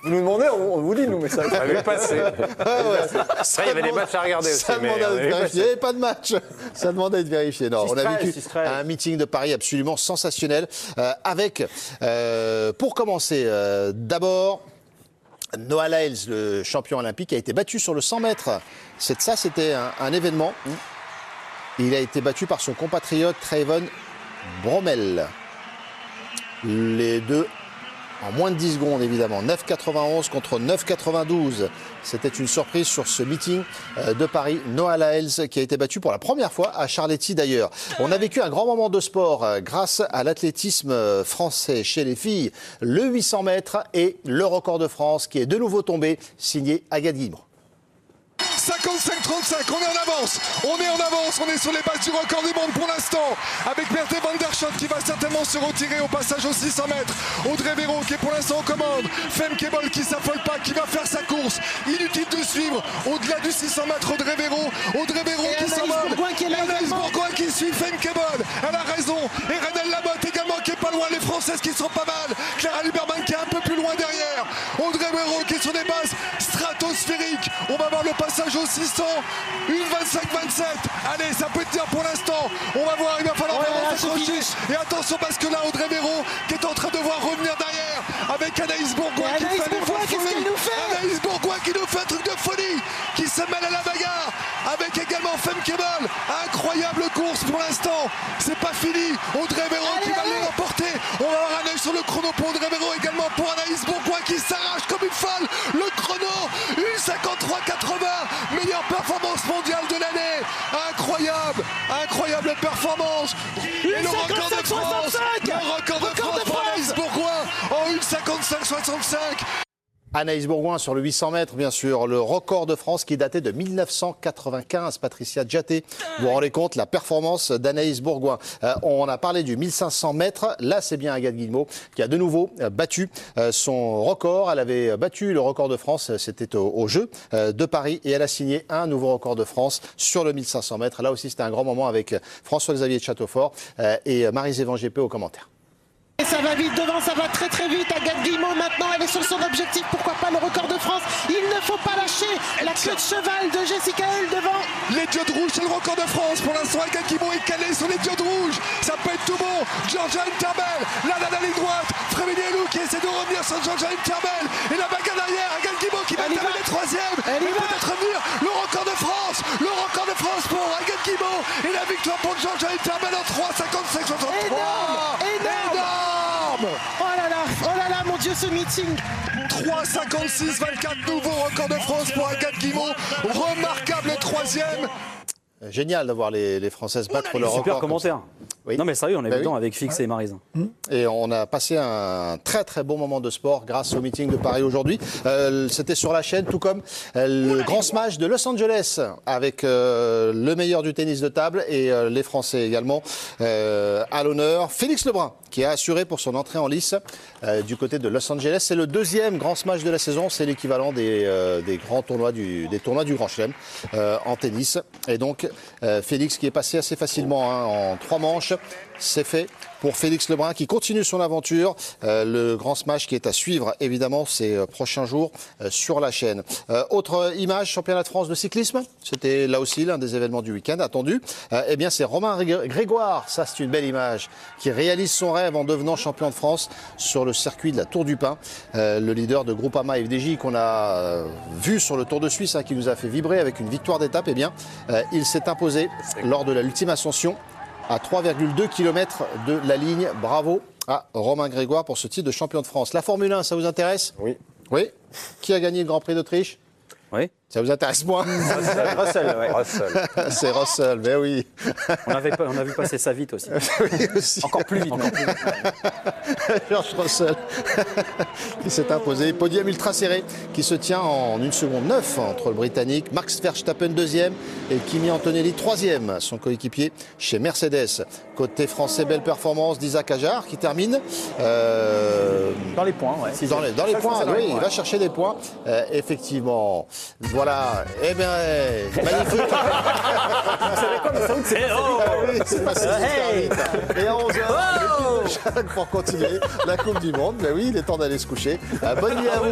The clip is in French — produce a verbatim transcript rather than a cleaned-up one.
Vous nous demandez, on, on vous dit, nous, mais ça avait passé. Ah ouais. Ça, il y avait des matchs à regarder aussi. Ça demande à être vérifié. Il n'y avait pas de match. Ça demande à être vérifié. Non, on a vécu un meeting de Paris absolument sensationnel. Euh, avec, euh, pour commencer, euh, d'abord, Noah Lyles, le champion olympique, a été battu sur le cent mètres. C'est, ça, c'était un, un événement. Mmh. Il a été battu par son compatriote Trayvon Bromell. Les deux en moins de dix secondes, évidemment. neuf quatre-vingt-onze contre neuf quatre-vingt-douze. C'était une surprise sur ce meeting de Paris. Noah Lyles qui a été battu pour la première fois à Charletti d'ailleurs. On a vécu un grand moment de sport grâce à l'athlétisme français chez les filles. Le huit cents mètres et le record de France qui est de nouveau tombé, signé Agathe Guimond. cinquante-cinq trente-cinq, on est en avance, on est en avance, on est sur les bases du record du monde pour l'instant, avec Berthe van der Schot qui va certainement se retirer au passage aux six cents mètres, Audrey Véro qui est pour l'instant aux commandes, Femke Bol qui s'affole pas, qui va faire sa course, inutile de suivre, au-delà du six cents mètres, Audrey Véro, Audrey Véro qui s'emmode, et Anaïs Bourgoin qui suit Femke Bol, elle a raison, et Renelle Lamotte également qui est pas loin, les Françaises qui sont pas mal, Clara Luberman qui est un peu plus loin derrière, Audrey Véro qui est sur des bases stratosphériques, on va voir le passage aux six cents, une vingt-cinq vingt-sept. Allez, ça peut tenir pour l'instant. On va voir, il va falloir vraiment s'accrocher. Et attention parce que là, Audrey Véro qui est en train de voir revenir derrière avec Anaïs Bourgoin qui Anaïs fait Bourgoin, des qu'est-ce qu'elle nous fait Anaïs Bourgoin qui nous fait un truc de folie, qui se mêle à la bagarre avec également Femke Bol. Incroyable course pour l'instant. C'est pas fini. Audrey Véro qui va les remporter. On va avoir un œil sur le chrono pour Audrey Véro, également pour Anaïs Bourgoin qui s'arrache comme une folle. Le chrono, une cinquante-trois quatre-vingts. Meilleure performance mondiale de l'année. Incroyable, incroyable performance. Et le record de France, le record de France pour Anaïs Bourgoin en une cinquante-cinq soixante-cinq. Anaïs Bourgoin sur le huit cents mètres, bien sûr. Le record de France qui datait de mille neuf cent quatre-vingt-quinze. Patricia Djaté, vous vous rendez compte la performance d'Anaïs Bourgoin. Euh, on a parlé du mille cinq cents mètres. Là, c'est bien Agathe Guillemot qui a de nouveau euh, battu euh, son record. Elle avait battu le record de France, c'était au, au Jeux euh, de Paris. Et elle a signé un nouveau record de France sur le mille cinq cents mètres. Là aussi, c'était un grand moment avec François-Xavier de Châteaufort euh, et Marie-Zévan G P aux commentaires. Et ça va vite devant, ça va très très vite. Agathe Guillemot maintenant, elle est sur son objectif. Pourquoi pas le record de France? Il ne faut pas lâcher la queue de cheval de Jessica Hull devant. Les diodes rouges, c'est le record de France. Pour l'instant, Agathe Guillemot est calée sur les diodes rouges. Ça peut être tout bon. Georgia Interbell, là, là, la ligne droite. Frédéric Elou qui essaie de revenir sur Georgia Interbell. Et la bagarre derrière, Agathe Guillemot qui va terminer troisième. Et peut-être revenir le record de France. Le record de France pour Agathe Guillemot. Et la victoire pour Georgia Interbell en trois cinquante-cinq soixante-trois. Énorme, énorme. Énorme. Oh là là, oh là là, mon Dieu, ce meeting. trois cinquante-six vingt-quatre, nouveau record de France pour Agathe Guillemot. Remarquable troisième. Génial d'avoir les, les Françaises battre le record. Super commentaire. Oui. Non mais sérieux, on est bah dedans oui. avec Fix et Maryse. Et on a passé un très très bon moment de sport grâce au meeting de Paris aujourd'hui. Euh, C'était sur la chaîne, tout comme euh, le grand smash de Los Angeles avec euh, le meilleur du tennis de table et euh, les Français également euh, à l'honneur. Félix Lebrun qui a assuré pour son entrée en lice euh, du côté de Los Angeles. C'est le deuxième grand smash de la saison. C'est l'équivalent des, euh, des grands tournois du, des tournois du Grand Chelem euh, en tennis. Et donc euh, Félix qui est passé assez facilement hein, en trois manches. C'est fait pour Félix Lebrun qui continue son aventure. Euh, le grand smash qui est à suivre évidemment ces euh, prochains jours euh, sur la chaîne. Euh, autre image, championnat de France de cyclisme. C'était là aussi l'un des événements du week-end attendu. Euh, eh bien c'est Romain Grégoire, ça c'est une belle image, qui réalise son rêve en devenant champion de France sur le circuit de la Tour du Pin. Euh, le leader de Groupama F D J qu'on a euh, vu sur le Tour de Suisse hein, qui nous a fait vibrer avec une victoire d'étape. Eh bien euh, il s'est imposé lors de la l'ultime ascension à trois virgule deux kilomètres de la ligne. Bravo à Romain Grégoire pour ce titre de champion de France. La Formule un, ça vous intéresse? Oui. Oui. Qui a gagné le Grand Prix d'Autriche? Oui. Ça vous intéresse moins? Russell, ouais. Russell. C'est Russell, mais oui. On, avait, on a vu passer ça vite aussi. Oui, aussi. Encore plus vite. Encore plus vite. George Russell qui s'est imposé. Podium ultra serré qui se tient en une seconde neuf entre le Britannique, Max Verstappen deuxième et Kimi Antonelli troisième, son coéquipier chez Mercedes. Côté français, belle performance d'Isaac Ajar qui termine. Euh, dans les points, ouais. Dans les, dans les points, oui, il va chercher des points. Euh, effectivement. Voilà. Eh bien, hey, magnifique. Vous savez quoi, mais ça c'est hey, oh oui, c'est passé super vite. Et à onze heures, oh pour continuer la Coupe du Monde. Mais oui, il est temps d'aller se coucher. Bonne nuit à vous.